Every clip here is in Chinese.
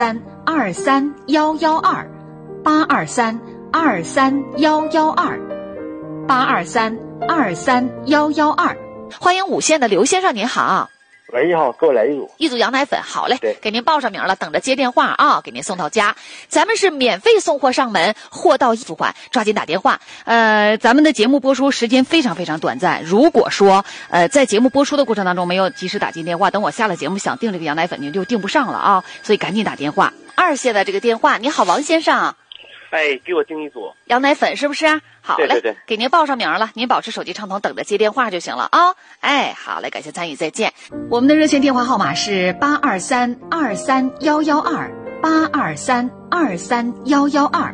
823-23112 823-23112 欢迎5线的刘先生，您好。 喂，你好，给我来一组羊奶粉，好嘞， 对， 给您报上名了，等着接电话啊，给您送到家。咱们是免费送货上门，货到付款，抓紧打电话。咱们的节目播出时间非常非常短暂，如果说在节目播出的过程当中没有及时打进电话，等我下了节目想订这个羊奶粉您就订不上了啊，所以赶紧打电话。2线的这个电话，你好，王先生。 哎，给我订一组羊奶粉是不是？好嘞， 对， 给您报上名了，您保持手机畅通，等着接电话就行了啊。哎，好嘞，感谢参与，再见。我们的热线电话号码是823-23112 823-23112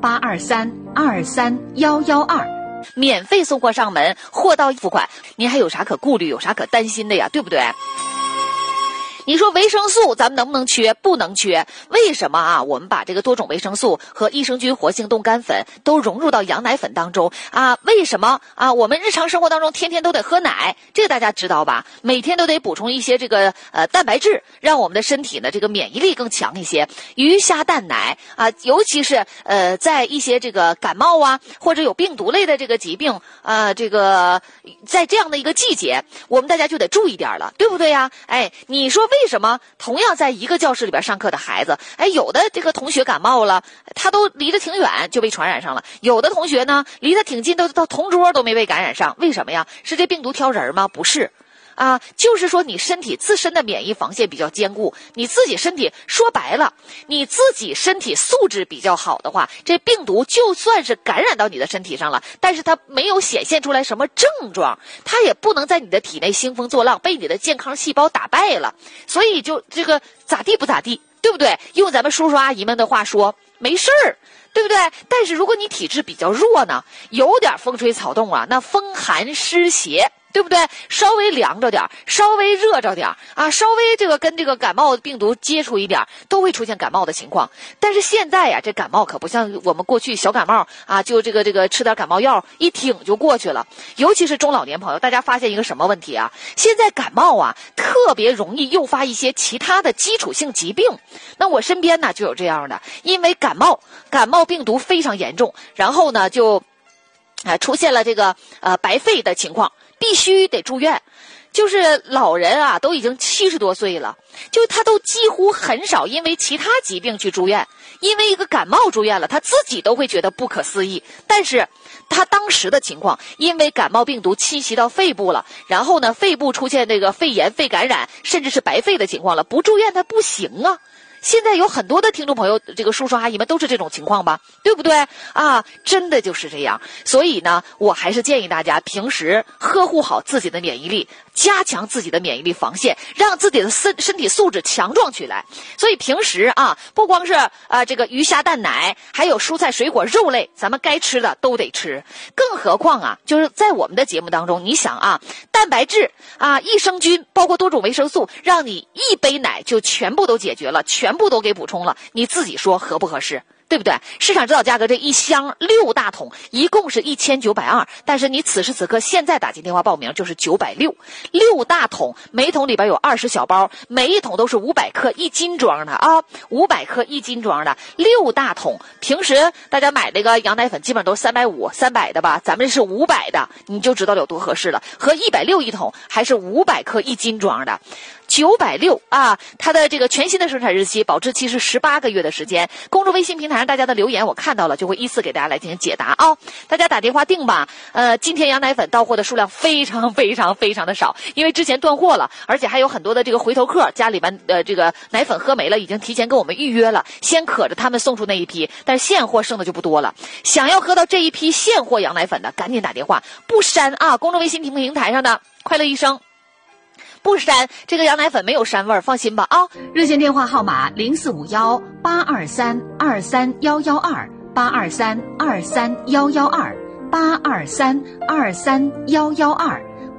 823-23112，免费送货上门，货到付款。您还有啥可顾虑，有啥可担心的呀？对不对？你说维生素咱们能不能缺？不能缺。为什么啊？我们把这个多种维生素和益生菌活性冻干粉都融入到羊奶粉当中啊？为什么啊？我们日常生活当中天天都得喝奶，这个大家知道吧？每天都得补充一些这个蛋白质，让我们的身体呢这个免疫力更强一些。鱼虾蛋奶啊，尤其是在一些这个感冒啊或者有病毒类的这个疾病这个在这样的一个季节，我们大家就得注意点了，对不对呀？哎，你说为什么同样在一个教室里边上课的孩子，哎，有的这个同学感冒了，他都离得挺远就被传染上了，有的同学呢离得挺近，都到同桌都没被感染上，为什么呀？是这病毒挑人吗？不是。啊，就是说你身体自身的免疫防线比较坚固，你自己身体说白了，你自己身体素质比较好的话，这病毒就算是感染到你的身体上了，但是它没有显现出来什么症状，它也不能在你的体内兴风作浪，被你的健康细胞打败了，所以就这个咋地不咋地，对不对？用咱们叔叔阿姨们的话说，没事儿。对不对？但是如果你体质比较弱呢，有点风吹草动啊，那风寒湿邪，对不对？稍微凉着点，稍微热着点啊，稍微这个跟这个感冒病毒接触一点，都会出现感冒的情况。但是现在呀，这感冒可不像我们过去小感冒啊，就这个吃点感冒药一挺就过去了。尤其是中老年朋友，大家发现一个什么问题啊？现在感冒啊，特别容易诱发一些其他的基础性疾病。那我身边呢就有这样的，因为感冒病毒非常严重，然后呢就出现了这个白肺的情况，必须得住院。就是老人啊都已经70多岁了，就他都几乎很少因为其他疾病去住院，因为一个感冒住院了，他自己都会觉得不可思议。但是他当时的情况，因为感冒病毒侵袭到肺部了，然后呢肺部出现这个肺炎、肺感染，甚至是白肺的情况了，不住院他不行啊。现在有很多的听众朋友，这个叔叔阿姨们都是这种情况吧，对不对啊？真的就是这样。所以呢，我还是建议大家平时呵护好自己的免疫力，加强自己的免疫力防线，让自己的身体素质强壮起来。所以平时啊，不光是这个鱼虾蛋奶，还有蔬菜水果肉类，咱们该吃的都得吃。更何况啊，就是在我们的节目当中，你想啊，蛋白质啊、益生菌，包括多种维生素，让你一杯奶就全部都解决了，全部都给补充了，你自己说合不合适？对不对？市场指导价格这一箱6大桶一共是1920，但是你此时此刻现在打进电话报名就是960，6大桶，每桶里边有20小包，每一桶都是500克1斤装的啊，500克1斤装的6大桶。平时大家买那个羊奶粉基本上都是350、300的吧，咱们是500的，你就知道有多合适了。和160一桶，还是500克1斤装的。960啊，它的这个全新的生产日期，保质期是18个月的时间。公众微信平台上大家的留言我看到了，就会依次给大家来进行解答啊。大家打电话订吧。今天羊奶粉到货的数量非常非常非常的少，因为之前断货了，而且还有很多的这个回头客，家里面这个奶粉喝没了，已经提前跟我们预约了，先可着他们送出那一批，但是现货剩的就不多了。想要喝到这一批现货羊奶粉的，赶紧打电话，不删啊！公众微信平台上的快乐医生。不删，这个羊奶粉没有膻味儿，放心吧啊！热线电话号码0451-823-23112 823-23112 823-23112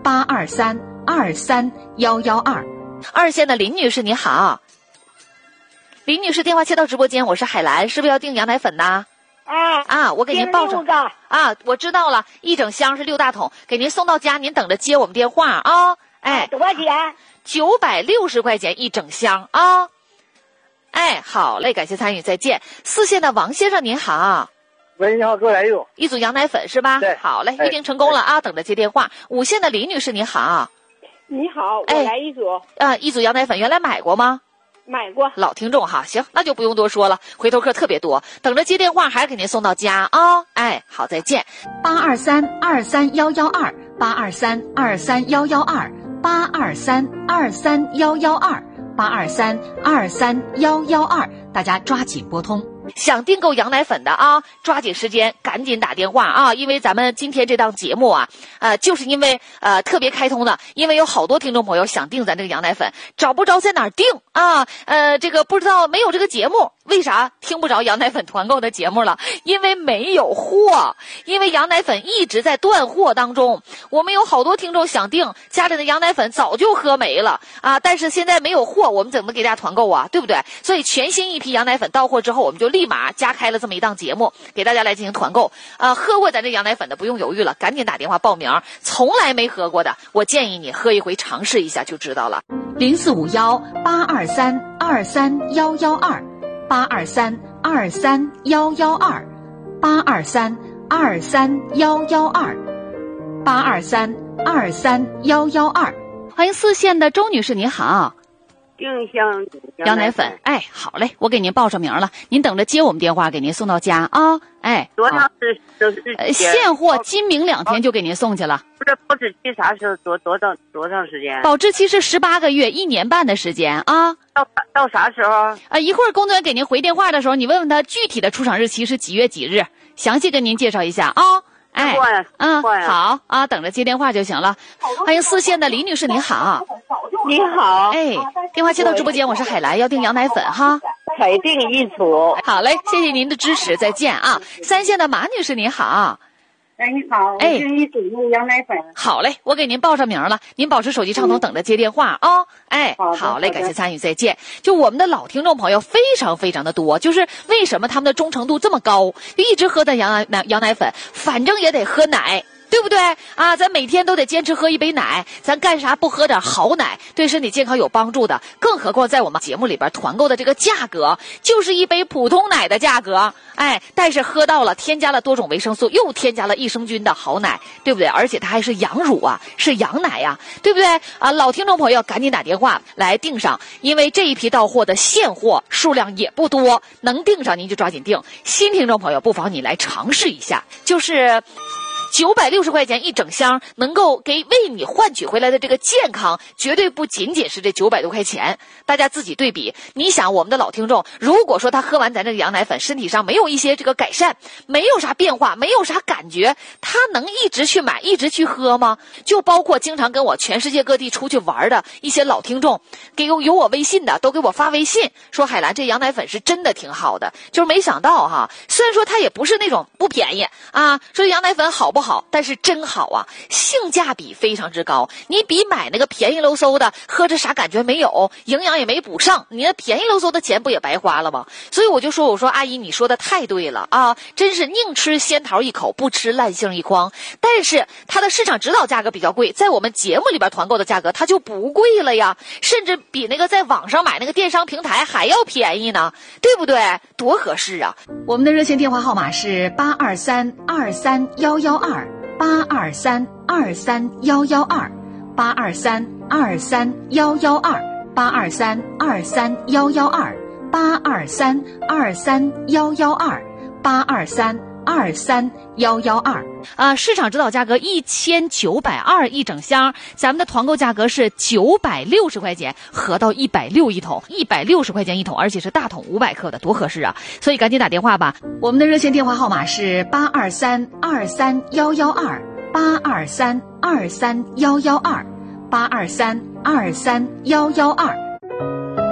823-23112。2线的林女士你好，林女士电话接到直播间，我是海兰，是不是要订羊奶粉呢？我给您报上啊，我知道了，一整箱是6大桶，给您送到家，您等着接我们电话啊。哎， 多少钱？ 960块钱一整箱啊。 哎，好嘞，感谢参与，再见。4线的王先生您好。 喂，你好，各位来友。 一组羊奶粉是吧？ 对， 好嘞，预定成功了啊，等着接电话。5线的李女士您好。 你好，我来一组。 一组羊奶粉原来买过吗？ 买过。 老听众哈，行，那就不用多说了，回头客特别多，等着接电话还是给您送到家啊。哎，好，再见。 823-23112，823-23112，823-23112，大家抓紧拨通。 想订购羊奶粉的啊，抓紧时间，赶紧打电话啊！因为咱们今天这档节目啊，就是因为特别开通的，因为有好多听众朋友想订咱这个羊奶粉，找不着在哪儿订啊，这个不知道没有这个节目，为啥听不着羊奶粉团购的节目了？因为没有货，因为羊奶粉一直在断货当中。我们有好多听众想订，家里的羊奶粉早就喝没了啊，但是现在没有货，我们怎么给大家团购啊？对不对？所以全新一批羊奶粉到货之后，我们就立马加开了这么一档节目，给大家来进行团购。喝过咱这羊奶粉的不用犹豫了，赶紧打电话报名。从来没喝过的，我建议你喝一回尝试一下就知道了。 823-23112，823-23112，823-23112，823-23112。 欢迎4线的周女士，你好。 订箱羊奶粉，哎，好嘞，我给您报上名了，您等着接我们电话，给您送到家啊。哎， 多长时间？ 现货今明2天就给您送去了。 不是保质期啥时候？多长时间？ 保质期是18个月，1年半的时间啊。 到啥时候？ 一会儿工作人员给您回电话的时候，你问问他具体的出厂日期是几月几日，详细跟您介绍一下啊。哎，好啊，等着接电话就行了。欢迎4线的李女士，您好。 你好， 哎，电话接到直播间，我是海兰，要订羊奶粉哈。 才订一组。 好嘞，谢谢您的支持，再见啊。3线的马女士，您好。 哎，你好，我订一组羊奶粉。 好嘞，我给您报上名了，您保持手机畅通，等着接电话啊。哎，好嘞，感谢参与，再见。就我们的老听众朋友非常非常的多，就是为什么他们的忠诚度这么高，就一直喝咱羊奶粉，反正也得喝奶。对不对啊？咱每天都得坚持喝一杯奶，咱干啥不喝点好奶，对身体健康有帮助的？更何况在我们节目里边团购的这个价格，就是一杯普通奶的价格，哎，但是喝到了添加了多种维生素，又添加了益生菌的好奶，对不对？而且它还是羊乳啊，是羊奶呀，对不对啊？老听众朋友赶紧打电话来订上，因为这一批到货的现货数量也不多，能订上您就抓紧订。新听众朋友不妨你来尝试一下，就是960块钱一整箱，能够为你换取回来的这个健康，绝对不仅仅是这900多块钱。大家自己对比，你想我们的老听众，如果说他喝完咱这个羊奶粉，身体上没有一些这个改善，没有啥变化，没有啥感觉，他能一直去买，一直去喝吗？就包括经常跟我全世界各地出去玩的一些老听众，有我微信的，都给我发微信说海兰这羊奶粉是真的挺好的，就是没想到哈，虽然说它也不是那种不便宜啊，说羊奶粉好不好，但是真好啊，性价比非常之高。你比买那个便宜喽嗖的喝着啥感觉没有，营养也没补上，你那便宜喽嗖的钱不也白花了吗？所以我说阿姨你说的太对了啊，真是宁吃仙桃一口，不吃烂杏一筐。但是它的市场指导价格比较贵，在我们节目里边团购的价格它就不贵了呀，甚至比那个在网上买那个电商平台还要便宜呢，对不对？多合适啊。 我们的热线电话号码是823-23112，823-23112，823-23112，823-23112。 市场指导价格1920一整箱，咱们的团购价格是960块钱，合到160一桶，160块钱一桶，而且是大桶500克的，多合适啊！所以赶紧打电话吧。 我们的热线电话号码是823-23112，823-23112，823-23112。